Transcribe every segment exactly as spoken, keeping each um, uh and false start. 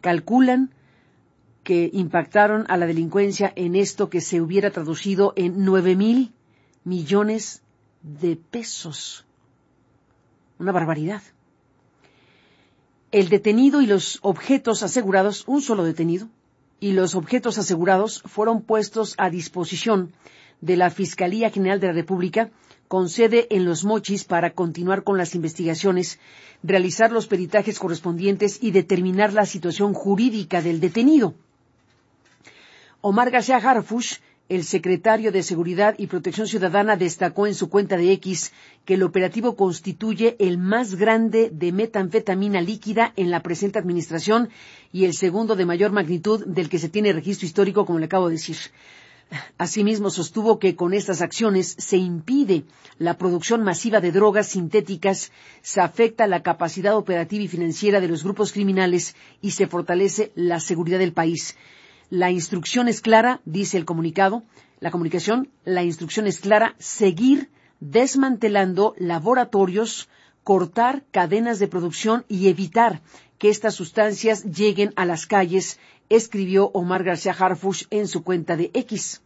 Calculan que impactaron a la delincuencia en esto que se hubiera traducido en nueve mil millones de pesos. Una barbaridad. El detenido y los objetos asegurados, un solo detenido, y los objetos asegurados fueron puestos a disposición de la Fiscalía General de la República, con sede en Los Mochis, para continuar con las investigaciones, realizar los peritajes correspondientes y determinar la situación jurídica del detenido. Omar García Harfuch, el secretario de Seguridad y Protección Ciudadana, destacó en su cuenta de X que el operativo constituye el más grande de metanfetamina líquida en la presente administración y el segundo de mayor magnitud del que se tiene registro histórico, como le acabo de decir. Asimismo, sostuvo que con estas acciones se impide la producción masiva de drogas sintéticas, se afecta la capacidad operativa y financiera de los grupos criminales y se fortalece la seguridad del país. La instrucción es clara, dice el comunicado, la comunicación, la instrucción es clara, seguir desmantelando laboratorios, cortar cadenas de producción y evitar que estas sustancias lleguen a las calles, escribió Omar García Harfuch en su cuenta de X.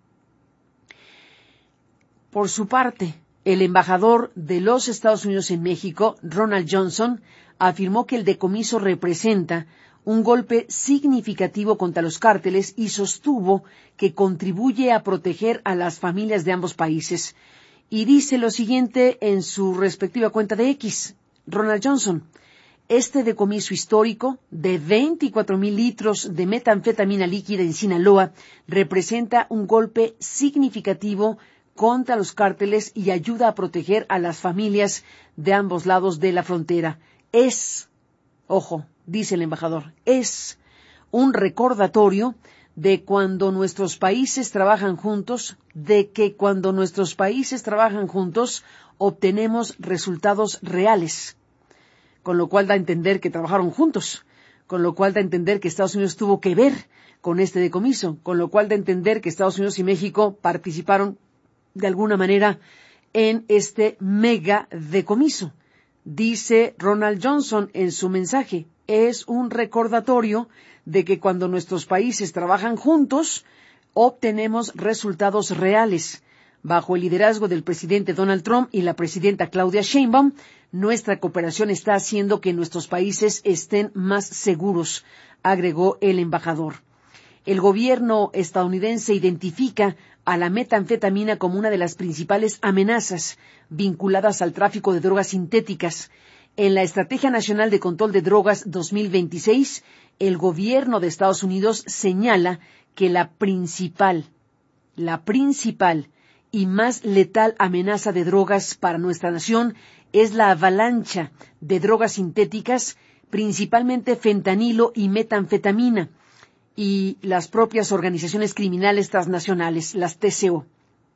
Por su parte, el embajador de los Estados Unidos en México, Ronald Johnson, afirmó que el decomiso representa un golpe significativo contra los cárteles y sostuvo que contribuye a proteger a las familias de ambos países. Y dice lo siguiente en su respectiva cuenta de X, Ronald Johnson: este decomiso histórico de veinticuatro mil litros de metanfetamina líquida en Sinaloa representa un golpe significativo contra los cárteles y ayuda a proteger a las familias de ambos lados de la frontera. Es, ojo, dice el embajador, es un recordatorio de cuando nuestros países trabajan juntos, de que cuando nuestros países trabajan juntos obtenemos resultados reales, con lo cual da a entender que trabajaron juntos, con lo cual da a entender que Estados Unidos tuvo que ver con este decomiso, con lo cual da a entender que Estados Unidos y México participaron de alguna manera en este mega decomiso. Dice Ronald Johnson en su mensaje, es un recordatorio de que cuando nuestros países trabajan juntos, obtenemos resultados reales. Bajo el liderazgo del presidente Donald Trump y la presidenta Claudia Sheinbaum, nuestra cooperación está haciendo que nuestros países estén más seguros, agregó el embajador. El gobierno estadounidense identifica a la metanfetamina como una de las principales amenazas vinculadas al tráfico de drogas sintéticas. En la Estrategia Nacional de Control de Drogas dos mil veintiséis, el gobierno de Estados Unidos señala que la principal, la principal y más letal amenaza de drogas para nuestra nación es la avalancha de drogas sintéticas, principalmente fentanilo y metanfetamina, y las propias organizaciones criminales transnacionales, las T C O.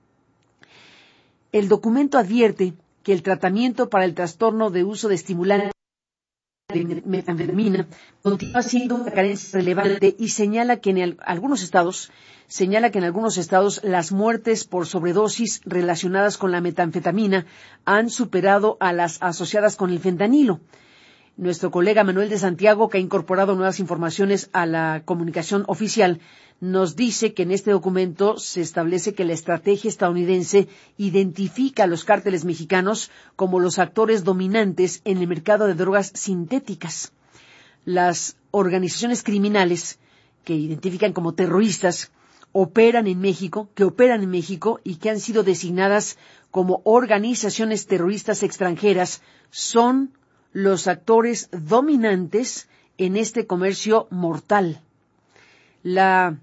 El documento advierte que el tratamiento para el trastorno de uso de estimulantes de metanfetamina continúa siendo una carencia relevante y señala que en el, algunos estados señala que en algunos estados las muertes por sobredosis relacionadas con la metanfetamina han superado a las asociadas con el fentanilo. Nuestro colega Manuel de Santiago, que ha incorporado nuevas informaciones a la comunicación oficial, nos dice que en este documento se establece que la estrategia estadounidense identifica a los cárteles mexicanos como los actores dominantes en el mercado de drogas sintéticas. Las organizaciones criminales que identifican como terroristas operan en México, que operan en México y que han sido designadas como organizaciones terroristas extranjeras son los actores dominantes en este comercio mortal. La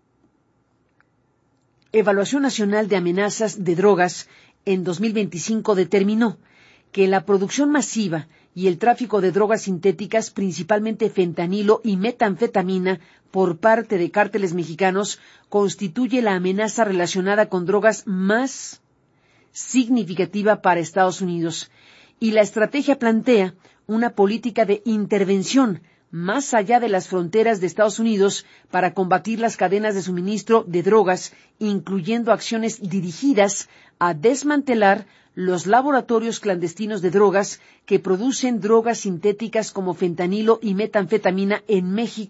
Evaluación Nacional de Amenazas de Drogas en dos mil veinticinco determinó que la producción masiva y el tráfico de drogas sintéticas, principalmente fentanilo y metanfetamina, por parte de cárteles mexicanos, constituye la amenaza relacionada con drogas más significativa para Estados Unidos. Y la estrategia plantea una política de intervención más allá de las fronteras de Estados Unidos para combatir las cadenas de suministro de drogas, incluyendo acciones dirigidas a desmantelar los laboratorios clandestinos de drogas que producen drogas sintéticas como fentanilo y metanfetamina en México.